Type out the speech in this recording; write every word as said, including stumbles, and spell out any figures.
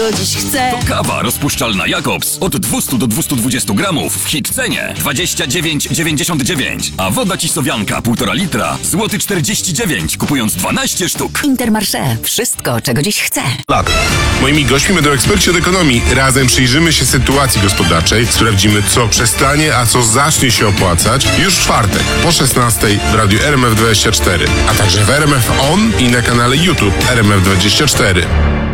dziś chcę. To kawa rozpuszczalna Jakobs od dwieście do dwustu dwudziestu gramów w hit cenie dwadzieścia dziewięć dziewięćdziesiąt dziewięć, a woda Cisowianka półtora litra złoty czterdzieści dziewięć, kupując dwanaście sztuk. Intermarché. Wszystko, czego dziś chcę. Lat. Moimi gośćmi będą eksperci od ekonomii. Razem przyjrzymy się sytuacji gospodarczej, sprawdzimy, co przestanie, a co zacznie się opłacać już w czwartek po szesnastej w radiu R M F dwadzieścia cztery, a także w R M F On i na kanale YouTube R M F dwadzieścia cztery.